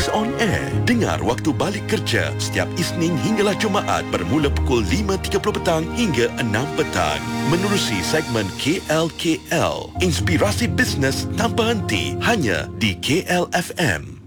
Business on Air. Dengar waktu balik kerja setiap Isnin hinggalah Jumaat bermula pukul 5.30 petang hingga 6 petang. Menerusi segmen KLKL. Inspirasi bisnes tanpa henti hanya di KLFM.